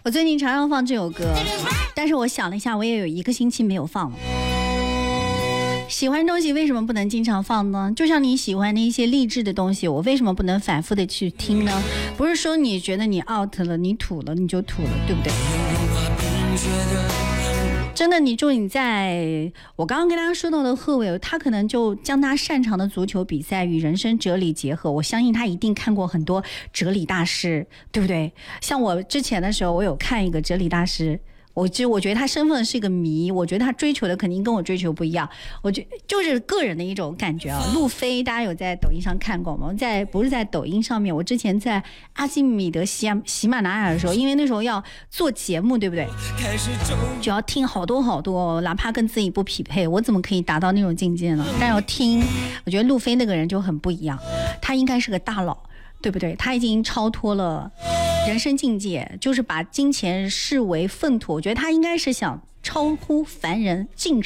我最近常常放这首歌，但是我想了一下，我也有1个星期没有放了。喜欢东西为什么不能经常放呢？就像你喜欢的一些励志的东西，我为什么不能反复的去听呢？不是说你觉得你 out 了，你土了你就土了，对不对？真的，你在我刚刚跟大家说到的贺炜，他可能就将他擅长的足球比赛与人生哲理结合。我相信他一定看过很多哲理大师，对不对？像我之前的时候，我有看一个哲理大师。我觉得他身份是一个谜，我觉得他追求的肯定跟我追求不一样，我觉得就是个人的一种感觉啊。路飞大家有在抖音上看过吗？不是在抖音上面，我之前在阿基米德喜马拉雅的时候，因为那时候要做节目，对不对？就要听好多，哪怕跟自己不匹配，我怎么可以达到那种境界呢？但要听，我觉得路飞那个人就很不一样，他应该是个大佬，对不对？他已经超脱了人生境界，就是把金钱视为粪土。我觉得他应该是想超乎凡人，晋